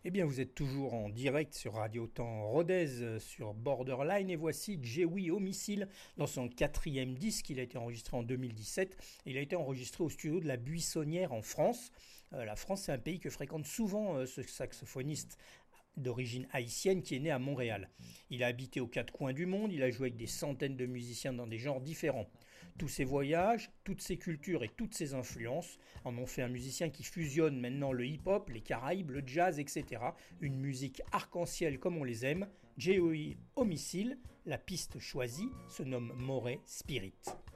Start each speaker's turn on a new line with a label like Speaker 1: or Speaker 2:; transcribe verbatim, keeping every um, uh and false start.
Speaker 1: Eh bien, vous êtes toujours en direct sur Radio Temps Rodez euh, sur Borderline et voici Jewy Homicile dans son quatrième disque. Il a été enregistré en deux mille dix-sept. Il a été enregistré au studio de la Buissonnière en France. Euh, la France, c'est un pays que fréquente souvent euh, ce saxophoniste d'origine haïtienne qui est né à Montréal. Il a habité aux quatre coins du monde, il a joué avec des centaines de musiciens dans des genres différents. Tous ces voyages, toutes ces cultures et toutes ces influences en ont fait un musicien qui fusionne maintenant le hip-hop, les Caraïbes, le jazz, et cetera. Une musique arc-en-ciel comme on les aime. Jewy Homicile, la piste choisie se nomme Moray Spirit.